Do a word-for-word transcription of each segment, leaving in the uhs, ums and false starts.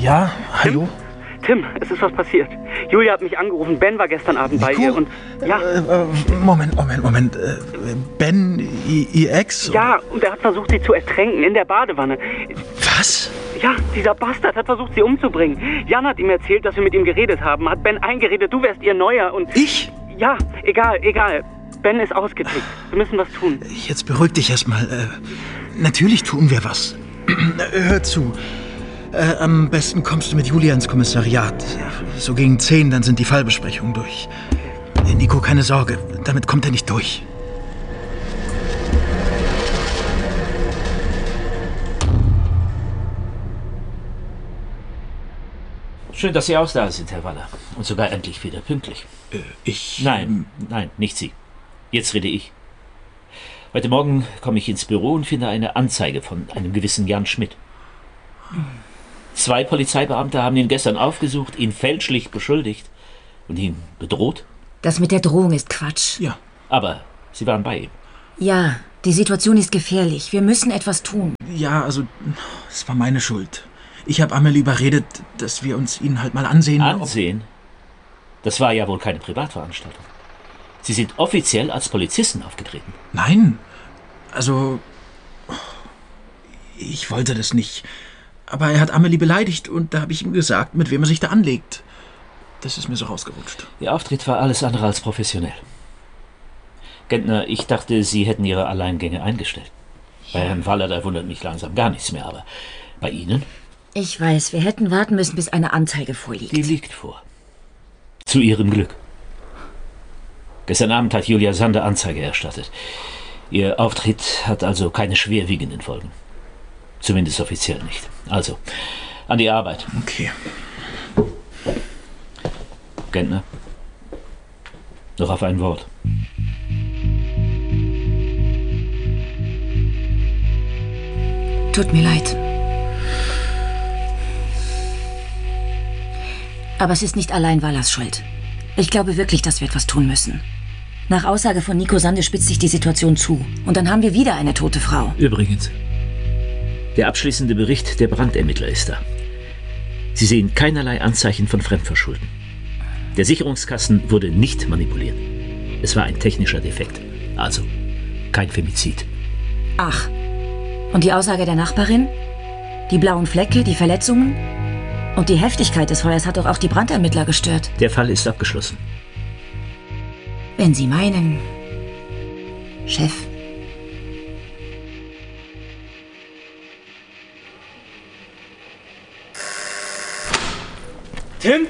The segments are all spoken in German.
Ja, hallo? Tim, es ist was passiert. Julia hat mich angerufen. Ben war gestern Abend bei Nico? ihr und... Ja. Äh, äh, Moment, Moment, Moment. Äh, Ben, ihr Ex? Ja, und er hat versucht, sie zu ertränken in der Badewanne. Was? Ja, dieser Bastard hat versucht, sie umzubringen. Jan hat ihm erzählt, dass wir mit ihm geredet haben. Hat Ben eingeredet, du wärst ihr Neuer und... Ich? Ja, egal, egal. Ben ist ausgetickt. Wir müssen was tun. Jetzt beruhig dich erstmal. Äh, natürlich tun wir was. Hör zu. Äh, am besten kommst du mit Julia ins Kommissariat. So gegen zehn, dann sind die Fallbesprechungen durch. Äh, Nico, keine Sorge. Damit kommt er nicht durch. Schön, dass Sie auch da sind, Herr Waller. Und sogar endlich wieder pünktlich. Äh, ich... Nein, nein, nicht Sie. Jetzt rede ich. Heute Morgen komme ich ins Büro und finde eine Anzeige von einem gewissen Jan Schmidt. Zwei Polizeibeamte haben ihn gestern aufgesucht, ihn fälschlich beschuldigt und ihn bedroht. Das mit der Drohung ist Quatsch. Ja. Aber Sie waren bei ihm. Ja, die Situation ist gefährlich. Wir müssen etwas tun. Ja, also, es war meine Schuld. Ich habe Amelie überredet, dass wir uns ihn halt mal ansehen. Ansehen? Das war ja wohl keine Privatveranstaltung. Sie sind offiziell als Polizisten aufgetreten. Nein, also, ich wollte das nicht. Aber er hat Amelie beleidigt und da habe ich ihm gesagt, mit wem er sich da anlegt. Das ist mir so rausgerutscht. Ihr Auftritt war alles andere als professionell. Gentner, ich dachte, Sie hätten Ihre Alleingänge eingestellt. Bei Herrn Waller, da wundert mich langsam gar nichts mehr, aber bei Ihnen? Ich weiß, wir hätten warten müssen, bis eine Anzeige vorliegt. Die liegt vor. Zu Ihrem Glück. Gestern Abend hat Julia Sander Anzeige erstattet. Ihr Auftritt hat also keine schwerwiegenden Folgen. Zumindest offiziell nicht. Also, an die Arbeit. Okay. Gentner, noch auf ein Wort. Tut mir leid. Aber es ist nicht allein Wallers Schuld. Ich glaube wirklich, dass wir etwas tun müssen. Nach Aussage von Nico Sande spitzt sich die Situation zu. Und dann haben wir wieder eine tote Frau. Übrigens, der abschließende Bericht der Brandermittler ist da. Sie sehen keinerlei Anzeichen von Fremdverschulden. Der Sicherungskasten wurde nicht manipuliert. Es war ein technischer Defekt. Also kein Femizid. Ach. Und die Aussage der Nachbarin? Die blauen Flecke, die Verletzungen? Und die Heftigkeit des Feuers hat doch auch die Brandermittler gestört. Der Fall ist abgeschlossen. Wenn Sie meinen, Chef. Tim?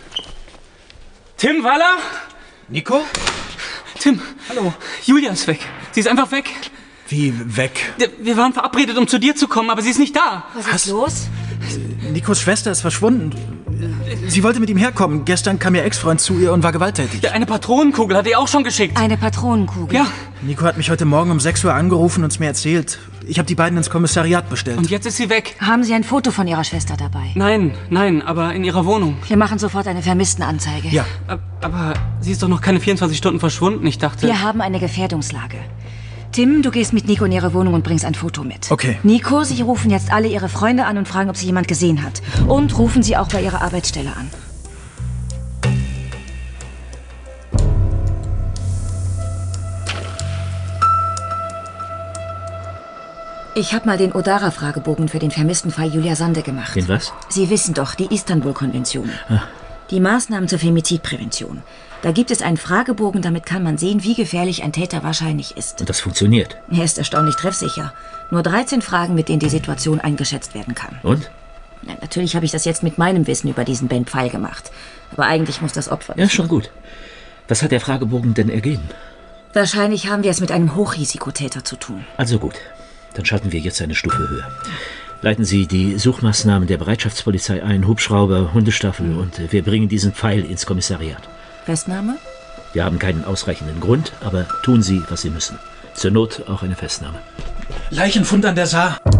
Tim Waller? Nico? Tim. Hallo. Julia ist weg. Sie ist einfach weg. Wie weg? Wir waren verabredet, um zu dir zu kommen, aber sie ist nicht da. Was ist los? Nikos Schwester ist verschwunden. Sie wollte mit ihm herkommen. Gestern kam ihr Ex-Freund zu ihr und war gewalttätig. Ja, eine Patronenkugel hat er auch schon geschickt. Eine Patronenkugel? Ja. Nico hat mich heute Morgen um sechs Uhr angerufen und es mir erzählt. Ich habe die beiden ins Kommissariat bestellt. Und jetzt ist sie weg. Haben Sie ein Foto von Ihrer Schwester dabei? Nein, nein, aber in ihrer Wohnung. Wir machen sofort eine Vermisstenanzeige. Ja. Aber sie ist doch noch keine vierundzwanzig Stunden verschwunden. Ich dachte... Wir haben eine Gefährdungslage. Tim, du gehst mit Nico in ihre Wohnung und bringst ein Foto mit. Okay. Nico, Sie rufen jetzt alle Ihre Freunde an und fragen, ob Sie jemand gesehen hat. Und rufen Sie auch bei Ihrer Arbeitsstelle an. Ich habe mal den Odara-Fragebogen für den vermissten Fall Julia Sande gemacht. Den was? Sie wissen doch, die Istanbul-Konvention. Ah. Die Maßnahmen zur Femizidprävention. Da gibt es einen Fragebogen, damit kann man sehen, wie gefährlich ein Täter wahrscheinlich ist. Und das funktioniert? Er ist erstaunlich treffsicher. Nur dreizehn Fragen, mit denen die Situation eingeschätzt werden kann. Und? Ja, natürlich habe ich das jetzt mit meinem Wissen über diesen Ben Pfeil gemacht. Aber eigentlich muss das Opfer... Ja, schon gut. Was hat der Fragebogen denn ergeben? Wahrscheinlich haben wir es mit einem Hochrisikotäter zu tun. Also gut. Dann schalten wir jetzt eine Stufe höher. Leiten Sie die Suchmaßnahmen der Bereitschaftspolizei ein, Hubschrauber, Hundestaffel mhm. und wir bringen diesen Pfeil ins Kommissariat. Festnahme? Wir haben keinen ausreichenden Grund, aber tun Sie, was Sie müssen. Zur Not auch eine Festnahme. Leichenfund an der Saar.